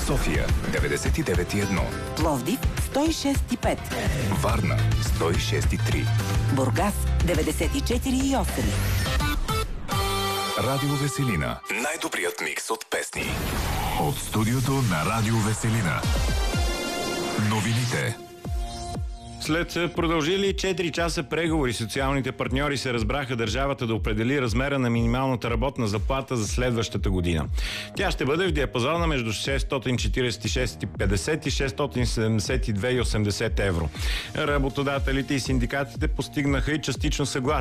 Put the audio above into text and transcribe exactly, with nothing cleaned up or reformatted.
София деветдесет и девет и едно, Пловдив сто и шест и пет, Варна сто и шест и три, Бургас деветдесет и четири и осем. Радио Веселина. Най-добрият микс от песни. От студиото на Радио Веселина. Новините. След продължили четири часа преговори, социалните партньори се разбраха държавата да определи размера на минималната работна заплата за следващата година. Тя ще бъде в диапазона между шестстотин четиридесет и шест и петдесет и шестстотин седемдесет и две и осемдесет евро. Работодателите и синдикатите постигнаха и частично съгласие